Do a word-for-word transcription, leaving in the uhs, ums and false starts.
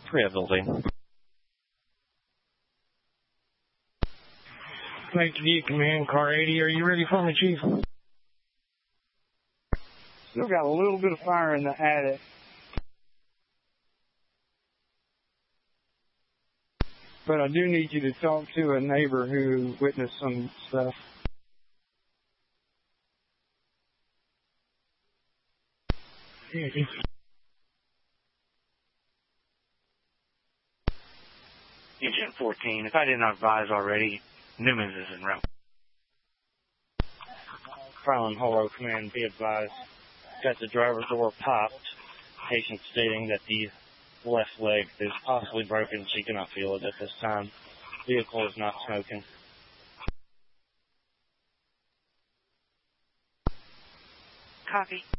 Priya building. Lake D, Command Car eighty. Are you ready for me, Chief? Still got a little bit of fire in the attic. But I do need you to talk to a neighbor who witnessed some stuff. Yeah, Chief. Agent fourteen, if I did not advise already, Newman's is en route. Crowlin Hollow Command, be advised. Got the driver's door popped. Patient stating that the left leg is possibly broken. She cannot feel it at this time. Vehicle is not smoking. Copy.